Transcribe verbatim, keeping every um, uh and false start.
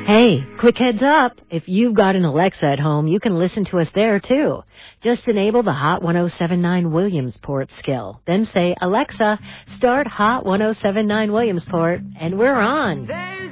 Hey, quick heads up. If you've got an Alexa at home, you can listen to us there, too. Just enable the Hot ten seventy-nine Williamsport skill. Then say, Alexa, start Hot ten seventy-nine Williamsport, and we're on.